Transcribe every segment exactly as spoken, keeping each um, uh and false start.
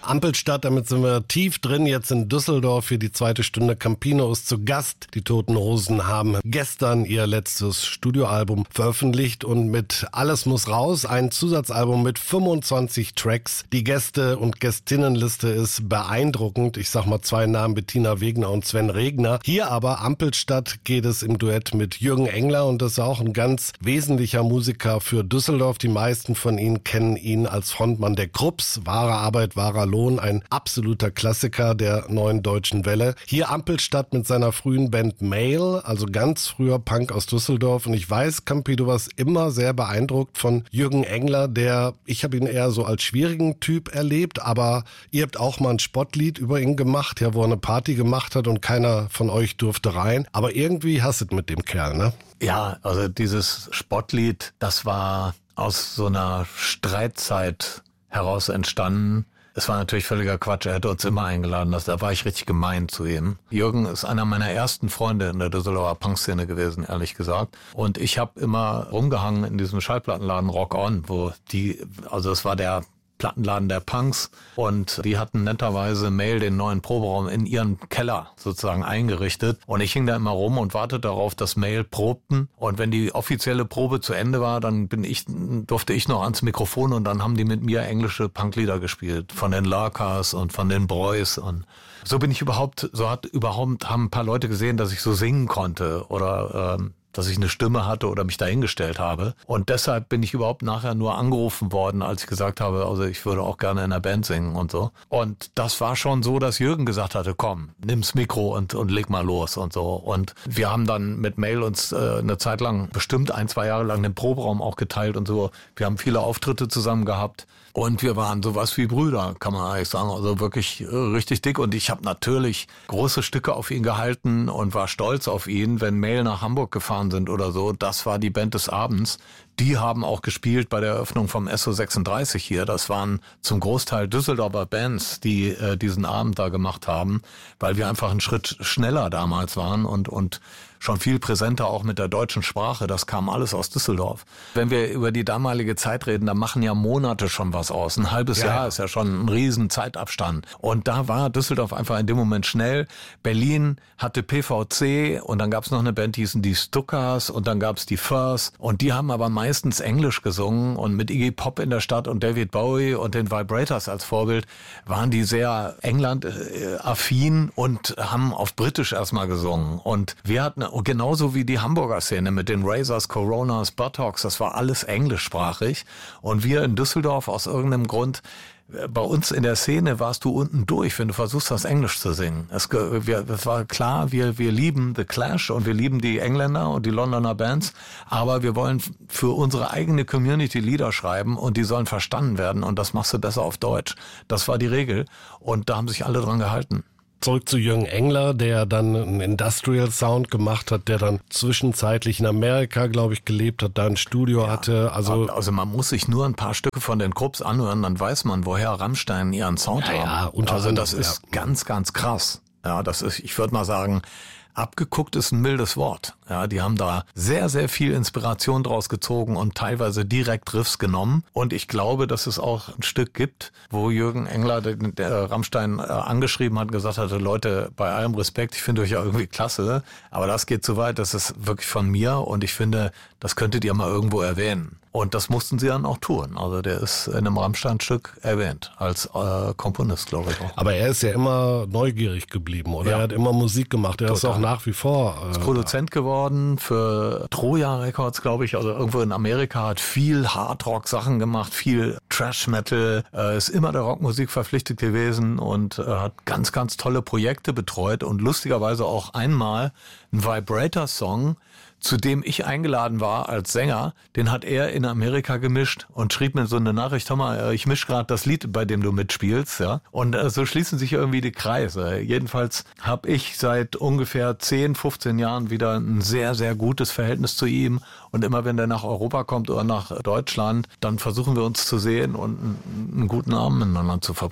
Ampelstadt, damit sind wir tief drin, jetzt in Düsseldorf für die zweite Stunde. Campino ist zu Gast. Die Toten Hosen haben gestern ihr letztes Studioalbum veröffentlicht und mit Alles muss raus, ein Zusatzalbum mit fünfundzwanzig Tracks. Die Gäste- und Gästinnenliste ist beeindruckend. Ich sag mal zwei Namen, Bettina Wegner und Sven Regner. Hier aber Ampelstadt geht es im Duett mit Jürgen Engler und das ist auch ein ganz wesentlicher Musiker für Düsseldorf. Die meisten von Ihnen kennen ihn als Frontmann der Krupps. Wahre Arbeit, wahrer Lohn, ein absoluter Klassiker der neuen deutschen Welle. Hier Ampelstadt mit seiner frühen Band Mail, also ganz früher Punk aus Düsseldorf. Und ich weiß, Campi, du warst immer sehr beeindruckt von Jürgen Engler, der, ich habe ihn eher so als schwierigen Typ erlebt, aber ihr habt auch mal ein Spottlied über ihn gemacht, ja, wo er eine Party gemacht hat und keiner von euch durfte rein. Aber irgendwie hasset mit dem Kerl, ne? Ja, also dieses Spottlied, das war aus so einer Streitzeit heraus entstanden. Es war natürlich völliger Quatsch, er hätte uns immer eingeladen, da war ich richtig gemein zu ihm. Jürgen ist einer meiner ersten Freunde in der Düsseldorfer Punkszene gewesen, ehrlich gesagt. Und ich habe immer rumgehangen in diesem Schallplattenladen Rock On, wo die, also es war der Plattenladen der Punks und die hatten netterweise Mail den neuen Proberaum in ihren Keller sozusagen eingerichtet und ich hing da immer rum und wartete darauf, dass Mail probten und wenn die offizielle Probe zu Ende war, dann bin ich, durfte ich noch ans Mikrofon und dann haben die mit mir englische Punklieder gespielt, von den Larkas und von den Broys und so bin ich überhaupt, so hat überhaupt, haben ein paar Leute gesehen, dass ich so singen konnte oder ähm, dass ich eine Stimme hatte oder mich dahingestellt habe. Und deshalb bin ich überhaupt nachher nur angerufen worden, als ich gesagt habe, also ich würde auch gerne in der Band singen und so. Und das war schon so, dass Jürgen gesagt hatte, komm, nimm's Mikro und, und leg mal los und so. Und wir haben dann mit Mail uns äh, eine Zeit lang, bestimmt ein, zwei Jahre lang den Proberaum auch geteilt und so. Wir haben viele Auftritte zusammen gehabt. Und wir waren sowas wie Brüder, kann man eigentlich sagen. Also wirklich äh, richtig dick. Und ich habe natürlich große Stücke auf ihn gehalten und war stolz auf ihn, wenn Mail nach Hamburg gefahren sind oder so. Das war die Band des Abends. Die haben auch gespielt bei der Eröffnung vom S O sechsunddreißig hier. Das waren zum Großteil Düsseldorfer Bands, die äh, diesen Abend da gemacht haben, weil wir einfach einen Schritt schneller damals waren und und schon viel präsenter auch mit der deutschen Sprache. Das kam alles aus Düsseldorf. Wenn wir über die damalige Zeit reden, da machen ja Monate schon was aus. Ein halbes ja, Jahr ist ja schon ein riesen Zeitabstand. Und da war Düsseldorf einfach in dem Moment schnell. Berlin hatte P V C und dann gab es noch eine Band, die hießen die Stuckers und dann gab es die Furs. Und die haben aber meistens Englisch gesungen und mit Iggy Pop in der Stadt und David Bowie und den Vibrators als Vorbild waren die sehr England-affin und haben auf Britisch erstmal gesungen. Und wir hatten genauso wie die Hamburger Szene mit den Razors, Coronas, Buttocks, das war alles englischsprachig. Und wir in Düsseldorf aus irgendeinem Grund, bei uns in der Szene warst du unten durch, wenn du versuchst, das Englisch zu singen. Es, wir, es war klar, wir, wir lieben The Clash und wir lieben die Engländer und die Londoner Bands, aber wir wollen für unsere eigene Community Lieder schreiben und die sollen verstanden werden und das machst du besser auf Deutsch. Das war die Regel und da haben sich alle dran gehalten. Zurück zu Jürgen Engler, der dann einen Industrial Sound gemacht hat, der dann zwischenzeitlich in Amerika, glaube ich, gelebt hat, da ein Studio ja, hatte. Also, also man muss sich nur ein paar Stücke von den Krupps anhören, dann weiß man, woher Rammstein ihren Sound ja, haben. Ja, unter also das anderem, ist ja. ganz, ganz krass. Ja, das ist, ich würde mal sagen, abgeguckt ist ein mildes Wort. Ja, die haben da sehr, sehr viel Inspiration draus gezogen und teilweise direkt Riffs genommen. Und ich glaube, dass es auch ein Stück gibt, wo Jürgen Engler, der, der Rammstein, äh, angeschrieben hat und gesagt hatte, Leute, bei allem Respekt, ich finde euch ja irgendwie klasse, aber das geht zu weit, das ist wirklich von mir und ich finde, das könntet ihr mal irgendwo erwähnen. Und das mussten sie dann auch tun. Also der ist in einem Rammstein-Stück erwähnt, als äh, Komponist, glaube ich auch. Aber er ist ja immer neugierig geblieben, oder? Ja. Er hat immer Musik gemacht, er Total. Ist auch nach wie vor. Äh, ist Produzent geworden für Troja Records, glaube ich, also irgendwo in Amerika, hat viel Hardrock-Sachen gemacht, viel Trash-Metal, äh, ist immer der Rockmusik verpflichtet gewesen und äh, hat ganz, ganz tolle Projekte betreut und lustigerweise auch einmal ein Vibrator-Song, zu dem ich eingeladen war als Sänger, den hat er in Amerika gemischt und schrieb mir so eine Nachricht, hör mal, ich misch gerade das Lied, bei dem du mitspielst, ja. Und äh, so schließen sich irgendwie die Kreise. Jedenfalls habe ich seit ungefähr zehn, fünfzehn Jahren wieder ein sehr, sehr gutes Verhältnis zu ihm. Und immer wenn der nach Europa kommt oder nach Deutschland, dann versuchen wir uns zu sehen und einen, einen guten Abend miteinander zu verbringen.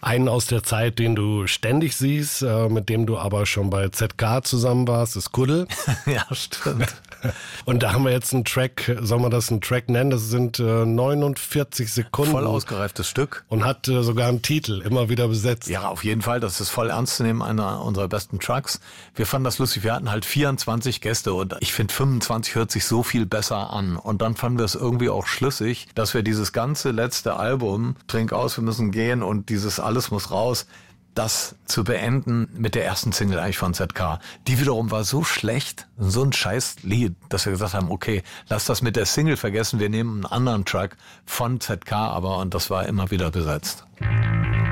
Einen aus der Zeit, den du ständig siehst, äh, mit dem du aber schon bei Z K zusammen warst, ist Kuddel. Ja, stimmt. Und da haben wir jetzt einen Track, soll man das einen Track nennen? Das sind äh, neunundvierzig Sekunden. Voll ausgereiftes Stück. Und hat äh, sogar einen Titel, immer wieder besetzt. Ja, auf jeden Fall. Das ist voll ernst zu nehmen, einer unserer besten Trucks. Wir fanden das lustig. Wir hatten halt vierundzwanzig Gäste und ich finde fünfundzwanzig hört sich so viel besser an. Und dann fanden wir es irgendwie auch schlüssig, dass wir dieses ganze letzte Album, Trink aus, wir müssen gehen und dieses Alles muss raus, das zu beenden mit der ersten Single eigentlich von Z K. Die wiederum war so schlecht, so ein scheiß Lied, dass wir gesagt haben, okay, lass das mit der Single vergessen, wir nehmen einen anderen Track von Z K, aber und das war immer wieder besetzt.